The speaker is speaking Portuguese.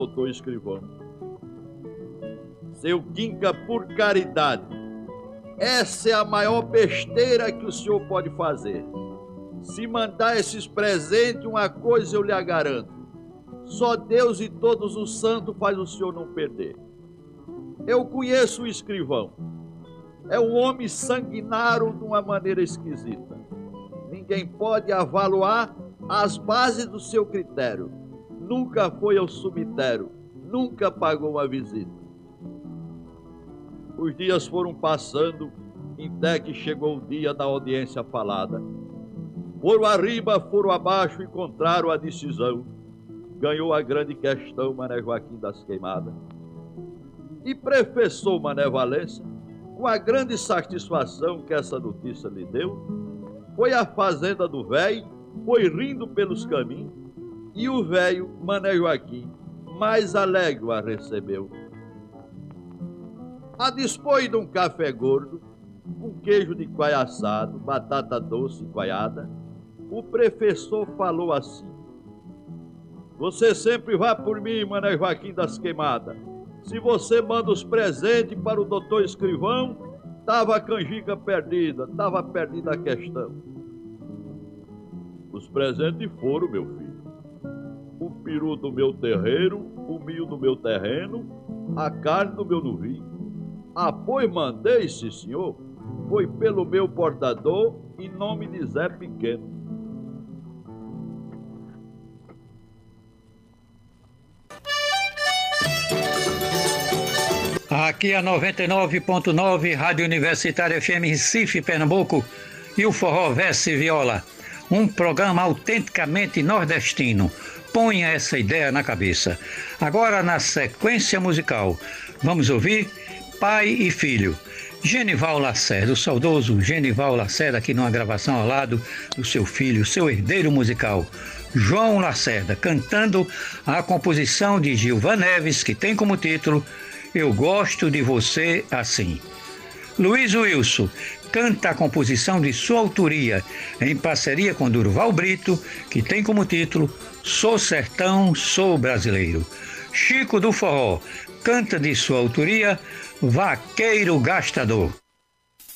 doutor Escrivão. Seu Quinca, por caridade, essa é a maior besteira que o senhor pode fazer. Se mandar esses presentes, uma coisa eu lhe garanto: só Deus e todos os santos faz o senhor não perder. Eu conheço o Escrivão. É um homem sanguinário de uma maneira esquisita. Ninguém pode avaliar as bases do seu critério. Nunca foi ao cemitério, nunca pagou uma visita. Os dias foram passando, até que chegou o dia da audiência falada. Foram arriba, foram abaixo, encontraram a decisão. Ganhou a grande questão Mané Joaquim das Queimadas. E professor Mané Valência, com a grande satisfação que essa notícia lhe deu, foi à fazenda do velho, foi rindo pelos caminhos, e o velho Mané Joaquim, mais alegre, a recebeu. A dispor de um café gordo, com queijo de coalho assado, batata doce e coalhada, o professor falou assim: você sempre vai por mim, Mané Joaquim das Queimadas. Se você manda os presentes para o doutor Escrivão, tava a canjica perdida, tava perdida a questão. Os presentes foram, meu filho: o peru do meu terreiro, o milho do meu terreno, a carne do meu novilho. Ah, pois mandei, sim, senhor, foi pelo meu portador, em nome de Zé Pequeno. Aqui a 99.9, Rádio Universitária FM Recife, Pernambuco, e o Forró Verso e Viola, um programa autenticamente nordestino. Ponha essa ideia na cabeça. Agora, na sequência musical, vamos ouvir Pai e Filho. Genival Lacerda, o saudoso Genival Lacerda, aqui numa gravação ao lado do seu filho, seu herdeiro musical, João Lacerda, cantando a composição de Gilvan Neves, que tem como título Eu Gosto de Você Assim. Luiz Wilson canta a composição de sua autoria, em parceria com Durval Brito, que tem como título Sou Sertão, Sou Brasileiro. Chico do Forró canta de sua autoria Vaqueiro Gastador.